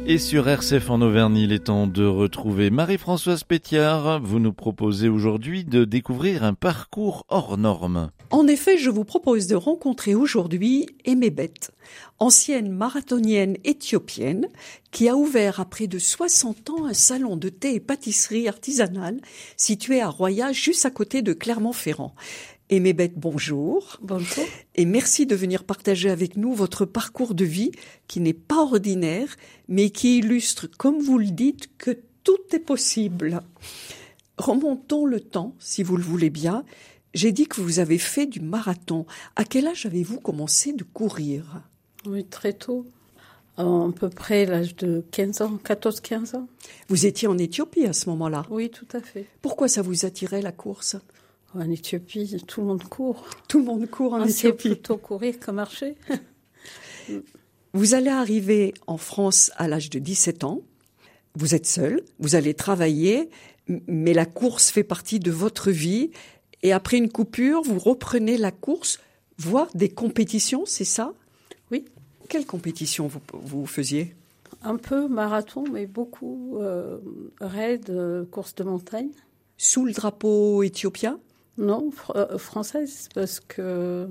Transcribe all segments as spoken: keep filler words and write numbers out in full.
Et sur R C F en Auvergne, il est temps de retrouver Marie-Françoise Pétiard. Vous nous proposez aujourd'hui de découvrir un parcours hors norme. En effet, je vous propose de rencontrer aujourd'hui Emebet, ancienne marathonienne éthiopienne qui a ouvert à près de soixante ans un salon de thé et pâtisserie artisanale situé à Roya, juste à côté de Clermont-Ferrand. Emebet, bonjour. Bonjour. Et merci de venir partager avec nous votre parcours de vie qui n'est pas ordinaire, mais qui illustre, comme vous le dites, que tout est possible. Remontons le temps, si vous le voulez bien. J'ai dit que vous avez fait du marathon. À quel âge avez-vous commencé de courir ? Oui, très tôt. À peu près l'âge de quinze ans, quatorze quinze ans. Vous étiez en Éthiopie à ce moment-là ? Oui, tout à fait. Pourquoi ça vous attirait la course ? En Éthiopie, tout le monde court. Tout le monde court en On Éthiopie. sait plutôt courir que marcher. Vous allez arriver en France à l'âge de dix-sept ans. Vous êtes seul, vous allez travailler, mais la course fait partie de votre vie. Et après une coupure, vous reprenez la course, voire des compétitions, c'est ça ? Oui. Quelles compétitions vous, vous faisiez ? Un peu marathon, mais beaucoup euh, raid, euh, course de montagne. Sous le drapeau éthiopien ? Non, fr- euh, française, parce que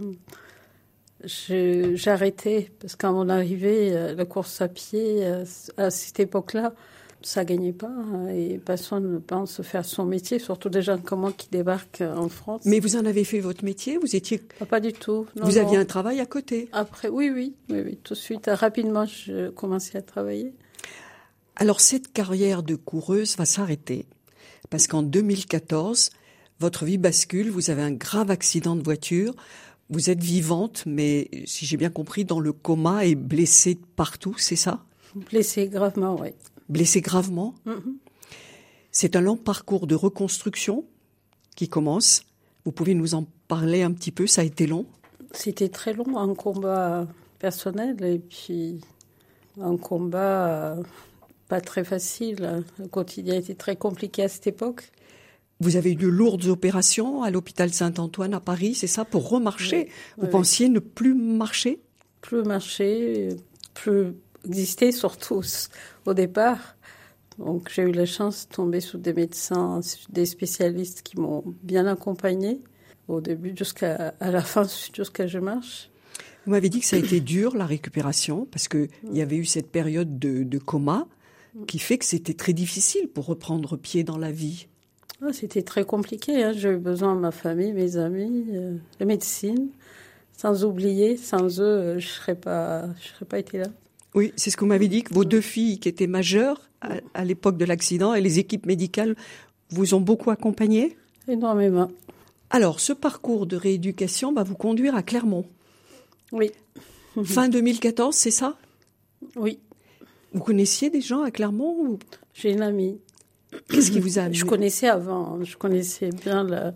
j'ai, j'ai arrêté, parce qu'à mon arrivée, euh, la course à pied, euh, à cette époque-là, ça ne gagnait pas, hein, et personne ne pense faire son métier, surtout des gens comme moi qui débarquent en France. Mais vous en avez fait votre métier ? Vous étiez... Pas, pas du tout. Non, vous non. aviez un travail à côté ? Après, oui, oui, oui, oui, tout de suite, rapidement, je commençais à travailler. Alors cette carrière de coureuse va s'arrêter, parce qu'en deux mille quatorze, votre vie bascule, vous avez un grave accident de voiture, vous êtes vivante, mais si j'ai bien compris, dans le coma et blessée partout, c'est ça ? Blessée gravement, oui. Blessée gravement ? Mm-hmm. C'est un long parcours de reconstruction qui commence. Vous pouvez nous en parler un petit peu, ça a été long ? C'était très long, un combat personnel et puis un combat pas très facile. Le quotidien était très compliqué à cette époque. Vous avez eu de lourdes opérations à l'hôpital Saint-Antoine à Paris, c'est ça, pour remarcher. Oui, Vous oui, pensiez ne plus marcher ? Plus marcher, plus exister, surtout au départ. Donc j'ai eu la chance de tomber sous des médecins, des spécialistes qui m'ont bien accompagnée au début jusqu'à à la fin, jusqu'à ce que je marche. Vous m'avez dit que ça a été dur, la récupération, parce qu'il y avait eu cette période de, de coma qui fait que c'était très difficile pour reprendre pied dans la vie. Ah, c'était très compliqué. Hein. J'ai eu besoin de ma famille, mes amis, euh, la médecine. Sans oublier, sans eux, euh, je ne serais pas, je serais pas été là. Oui, c'est ce que vous m'avez dit, que vos deux filles qui étaient majeures à, à l'époque de l'accident et les équipes médicales vous ont beaucoup accompagné ? Énormément. Alors, ce parcours de rééducation va vous conduire à Clermont. Oui. Fin deux mille quatorze, c'est ça ? Oui. Vous connaissiez des gens à Clermont ou... J'ai une amie. Qu'est-ce qui vous a amené ? Je connaissais avant, je connaissais bien le,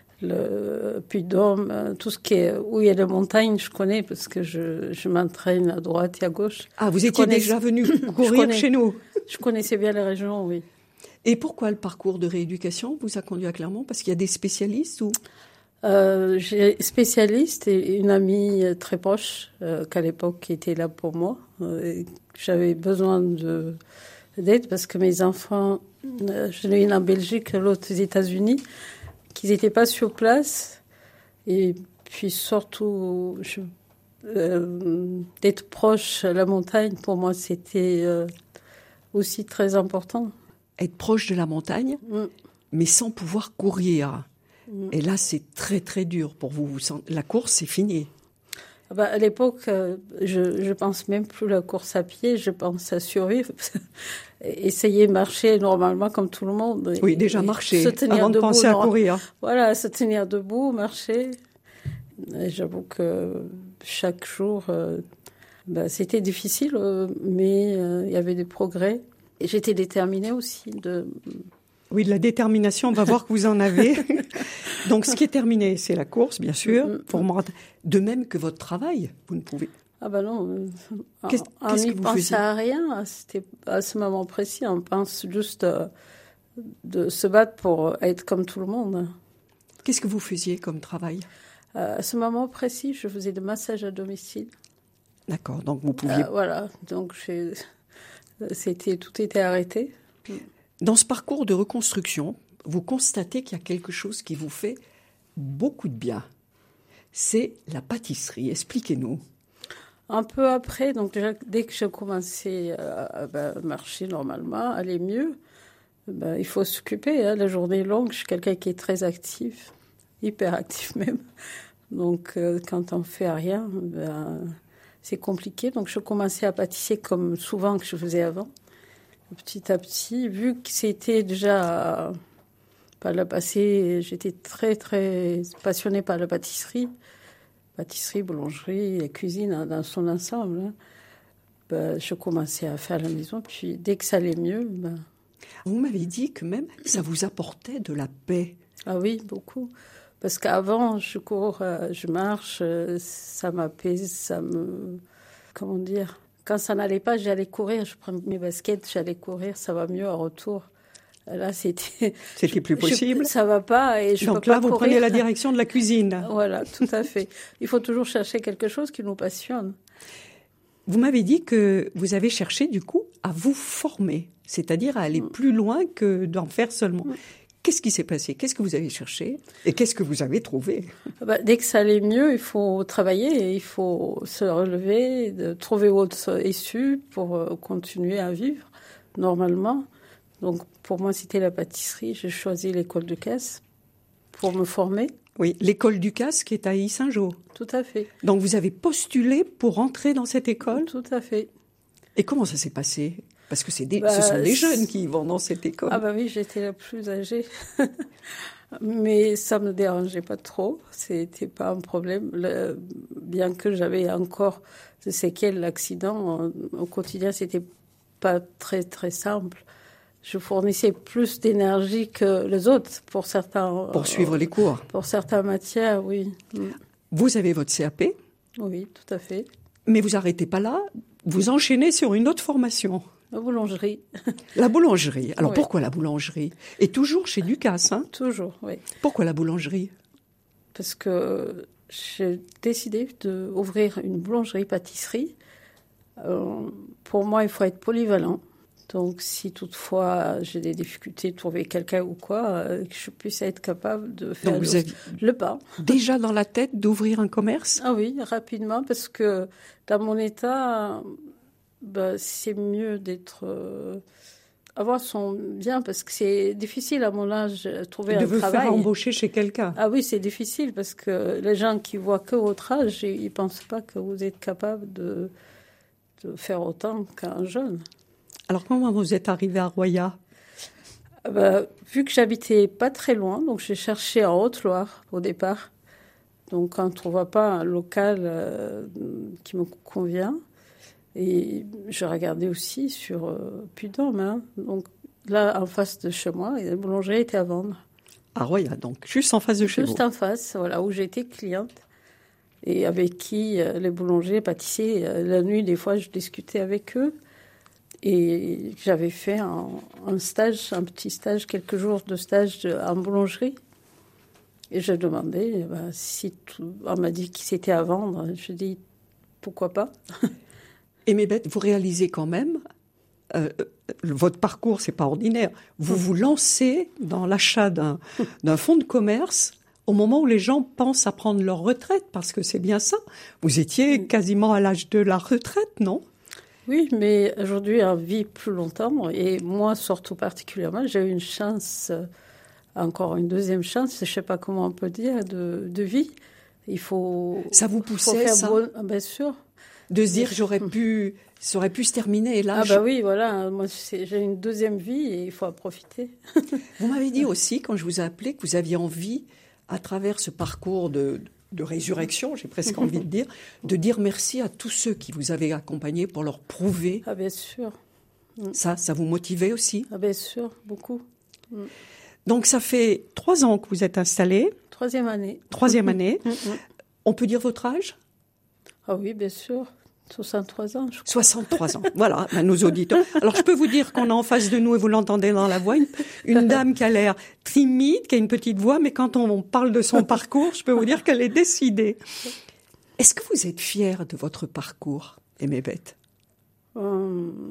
le Puy-de-Dôme, tout ce qui est où il y a les montagnes, je connais parce que je, je m'entraîne à droite et à gauche. Ah, vous je étiez connais... déjà venu courir connais... chez nous ? Je connaissais bien les régions, oui. Et pourquoi le parcours de rééducation vous a conduit à Clermont ? Parce qu'il y a des spécialistes ou... Euh, j'ai spécialiste et une amie très proche euh, qu'à l'époque était là pour moi. Euh, j'avais besoin de, d'aide parce que mes enfants, euh, j'en ai une en Belgique, l'autre aux États-Unis, qu'ils n'étaient pas sur place. Et puis surtout, je, euh, d'être proche à la montagne, pour moi, c'était euh, aussi très important. Être proche de la montagne, mm. mais sans pouvoir courir. Et là, c'est très, très dur pour vous. La course, c'est fini. Bah, à l'époque, euh, je je pense même plus à la course à pied, je pense à survivre. Essayer de marcher normalement comme tout le monde. Oui, déjà marcher avant de debout, penser à non, courir. Voilà, se tenir debout, marcher. Et j'avoue que chaque jour, euh, bah, c'était difficile, euh, mais euh, il y avait des progrès. Et j'étais déterminée aussi de... Oui, de la détermination, on va voir que vous en avez. Donc, ce qui est terminé, c'est la course, bien sûr. Pour moi, de même que votre travail, vous ne pouvez. Ah ben non, qu'est-ce, on qu'est-ce n'y que vous pensait faisiez ? à rien. C'était à ce moment précis, on pense juste euh, de se battre pour être comme tout le monde. Qu'est-ce que vous faisiez comme travail ? euh, À ce moment précis, je faisais des massages à domicile. D'accord, donc vous pouviez... Euh, voilà, donc j'ai... C'était, tout était arrêté. Dans ce parcours de reconstruction, vous constatez qu'il y a quelque chose qui vous fait beaucoup de bien. C'est la pâtisserie. Expliquez-nous. Un peu après, donc déjà, dès que j'ai commencé à, à ben, marcher normalement, aller mieux, ben, il faut s'occuper. Hein, la journée est longue, je suis quelqu'un qui est très actif, hyper actif même. Donc euh, quand on fait rien, ben, c'est compliqué. Donc je commençais à pâtisser comme souvent que je faisais avant. Petit à petit, vu que c'était déjà... Par le passé, j'étais très, très passionnée par la pâtisserie. Pâtisserie, boulangerie, et cuisine dans son ensemble. Hein. Ben, je commençais à faire à la maison. Puis, dès que ça allait mieux... Ben... Vous m'avez dit que même ça vous apportait de la paix. Ah oui, beaucoup. Parce qu'avant, je cours, je marche, ça m'apaise, ça me... Comment dire? Quand ça n'allait pas, j'allais courir. Je prends mes baskets, j'allais courir, ça va mieux en retour. Là, c'était... C'était plus possible. Je, ça va pas et je Donc peux là, pas vous courir. prenez la direction de la cuisine. Voilà, tout à fait. Il faut toujours chercher quelque chose qui nous passionne. Vous m'avez dit que vous avez cherché, du coup, à vous former, c'est-à-dire à aller mm. plus loin que d'en faire seulement. Mm. Qu'est-ce qui s'est passé? Qu'est-ce que vous avez cherché? Et qu'est-ce que vous avez trouvé? Bah, dès que ça allait mieux, il faut travailler, et il faut se relever, de trouver autre issue pour euh, continuer à vivre normalement. Donc, pour moi, c'était la pâtisserie. J'ai choisi l'école de Casse pour me former. Oui, l'école du Casse qui est à Yssingeaux. Tout à fait. Donc, vous avez postulé pour entrer dans cette école? Tout à fait. Et comment ça s'est passé? Parce que c'est des, bah, ce sont des jeunes qui vont dans cette école. Ah bah oui, j'étais la plus âgée. Mais ça me dérangeait pas trop. C'était pas un problème. Le, bien que j'avais encore de séquelles, l'accident, au quotidien, c'était pas très, très simple. Je fournissais plus d'énergie que les autres pour certains... Pour suivre les cours. Pour certaines matières, oui. Vous avez votre C A P? Oui, tout à fait. Mais vous arrêtez pas là, vous enchaînez sur une autre formation. La boulangerie. La boulangerie. Alors oui. Pourquoi la boulangerie? Et toujours chez Ducasse, hein? Toujours, oui. Pourquoi la boulangerie? Parce que j'ai décidé d'ouvrir une boulangerie-pâtisserie. Euh, pour moi, il faut être polyvalent. Donc, si toutefois j'ai des difficultés de trouver quelqu'un ou quoi, euh, que je puisse être capable de faire Donc, vous le, avez le pas. Déjà dans la tête d'ouvrir un commerce? Ah oui, rapidement, parce que dans mon état, bah, c'est mieux d'être... Euh, avoir son bien, parce que c'est difficile à mon âge de trouver de un vous travail. faire embaucher chez quelqu'un. Ah oui, c'est difficile, parce que les gens qui voient que votre âge, ils ne pensent pas que vous êtes capable de, de faire autant qu'un jeune. Alors, comment vous êtes arrivé à Roya? bah, Vu que j'habitais pas très loin, donc j'ai cherché en Haute-Loire au départ. Donc, quand on ne trouve pas un local euh, qui me convient, et je regardais aussi sur euh, Puy-de-Dôme. Hein. Donc, là, en face de chez moi, la boulangerie était à vendre. À Roya, donc, juste en face de chez vous. Juste en face, voilà, où j'étais cliente. Et avec qui euh, les boulangers pâtissaient. Euh, la nuit, des fois, je discutais avec eux. Et j'avais fait un, un stage, un petit stage, quelques jours de stage de, en boulangerie. Et je demandais, bah, si tout, on m'a dit que c'était à vendre. Je dis, pourquoi pas? Et mes bêtes, vous réalisez quand même, euh, votre parcours, c'est pas ordinaire. Vous vous lancez dans l'achat d'un, d'un fonds de commerce au moment où les gens pensent à prendre leur retraite, parce que c'est bien ça. Vous étiez quasiment à l'âge de la retraite, non? Oui, mais aujourd'hui, on vit plus longtemps. Et moi, surtout particulièrement, j'ai eu une chance, encore une deuxième chance, je ne sais pas comment on peut dire, de, de vie. Il faut... Ça vous poussait, faut faire ça bon, bien sûr. De se dire, j'aurais pu, ça aurait pu se terminer. Et là, ah je... bah oui, voilà. Moi, j'ai une deuxième vie et il faut en profiter. Vous m'avez dit aussi, quand je vous ai appelé, que vous aviez envie, à travers ce parcours de... de résurrection, j'ai presque envie de dire, de dire merci à tous ceux qui vous avaient accompagné pour leur prouver. Ah bien sûr. Ça, ça vous motivait aussi? Ah bien sûr, beaucoup. Donc ça fait trois ans que vous êtes installée. Troisième année. Troisième année. On peut dire votre âge? Ah oui, bien sûr. soixante-trois ans, je crois. soixante-trois ans, voilà, ben, nos auditeurs. Alors, je peux vous dire qu'on a en face de nous, et vous l'entendez dans la voix, une, une dame qui a l'air timide, qui a une petite voix, mais quand on parle de son parcours, je peux vous dire qu'elle est décidée. Est-ce que vous êtes fière de votre parcours, Aimée Bête? hum,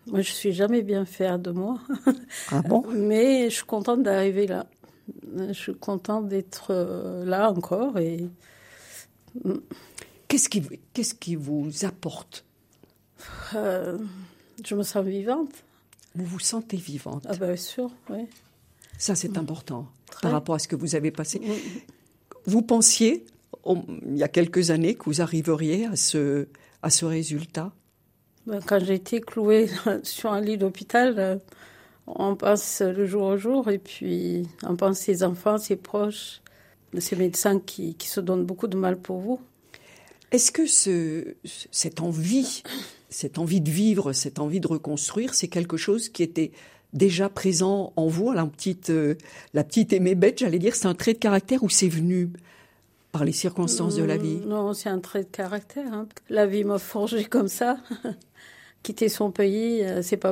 Moi, je suis jamais bien fière de moi. Ah bon? Mais je suis contente d'arriver là. Je suis contente d'être là encore. Et... Qu'est-ce qui, qu'est-ce qui vous apporte? euh, Je me sens vivante. Vous vous sentez vivante? Ah bien sûr, oui. Ça, c'est important Très. par rapport à ce que vous avez passé. Oui. Vous pensiez, il y a quelques années, que vous arriveriez à ce, à ce résultat? Quand j'ai été clouée sur un lit d'hôpital, on pense le jour au jour et puis on pense ses enfants, ses proches, ces médecins qui, qui se donnent beaucoup de mal pour vous. Est-ce que ce, cette envie, cette envie de vivre, cette envie de reconstruire, c'est quelque chose qui était déjà présent en vous, la petite, euh, la petite Aimée bête, j'allais dire, c'est un trait de caractère ou c'est venu par les circonstances de la vie? Non, c'est un trait de caractère. Hein. La vie m'a forgé comme ça. Quitter son pays, c'est pas